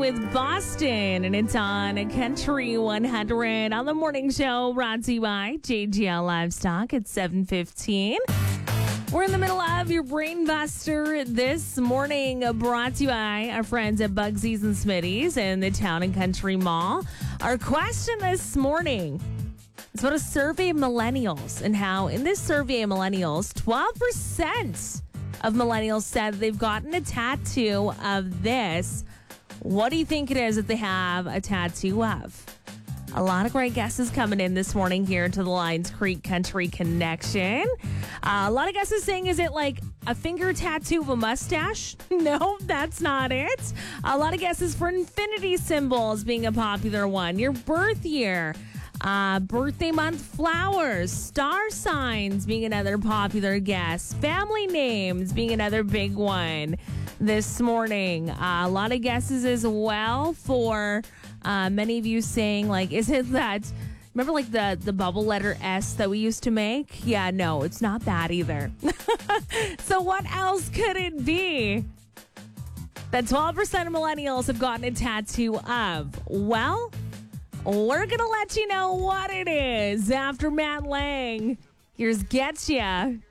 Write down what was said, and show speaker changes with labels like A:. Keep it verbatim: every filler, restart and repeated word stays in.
A: with Boston, and it's on Country one hundred on the morning show, brought to you by J G L Livestock at seven fifteen. We're in the middle of your Brain Buster this morning, brought to you by our friends at Bugsies and Smitty's in the Town and Country Mall. Our question this morning is about a survey of millennials and how in this survey of millennials, twelve percent of millennials said they've gotten a tattoo of this. What do you think it is that they have a tattoo of? A lot of great guesses coming in this morning here to the Lions Creek Country Connection. Uh, a lot of guesses saying, is it like a finger tattoo of a mustache? No, that's not it. A lot of guesses for infinity symbols being a popular one. Your birth year, uh, birthday month flowers, star signs being another popular guess, family names being another big one this morning. Uh, a lot of guesses as well for uh, many of you saying, like, is it that... Remember, like, the, the bubble letter S that we used to make? Yeah, no, it's not that either. So what else could it be that twelve percent of millennials have gotten a tattoo of? Well, we're going to let you know what it is after Matt Lang. Here's Getcha.